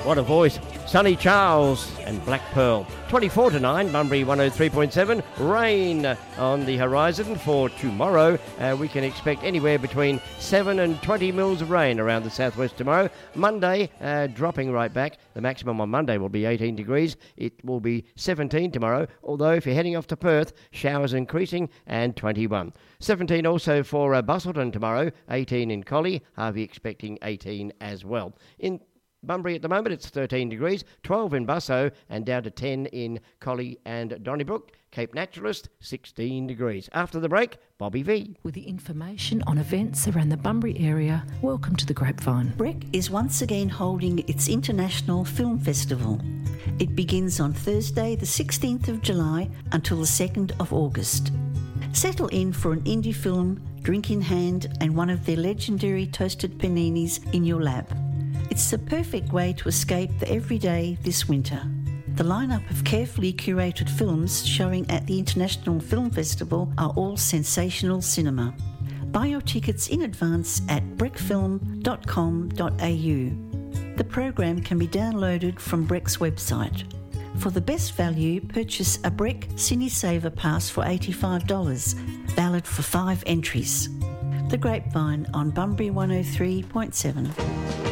What a voice. Sonny Charles and Black Pearl. 24 to 9, Bunbury 103.7. Rain on the horizon for tomorrow. We can expect anywhere between 7 and 20 mils of rain around the southwest tomorrow. Monday, dropping right back. The maximum on Monday will be 18 degrees. It will be 17 tomorrow, although if you're heading off to Perth, showers increasing and 21. 17 also for Busselton tomorrow, 18 in Collie. Harvey expecting 18 as well. In Bunbury at the moment, it's 13 degrees, 12 in Busso, and down to 10 in Collie and Donnybrook. Cape Naturalist, 16 degrees. After the break, Bobby V. With the information on events around the Bunbury area, welcome to the Grapevine. Breck is once again holding its International Film Festival. It begins on Thursday, the 16th of July, until the 2nd of August. Settle in for an indie film, drink in hand, and one of their legendary toasted paninis in your lap. It's the perfect way to escape the everyday this winter. The lineup of carefully curated films showing at the International Film Festival are all sensational cinema. Buy your tickets in advance at breckfilm.com.au. The program can be downloaded from Breck's website. For the best value, purchase a Breck Cine Saver Pass for $85, valid for 5 entries. The Grapevine on Bunbury 103.7.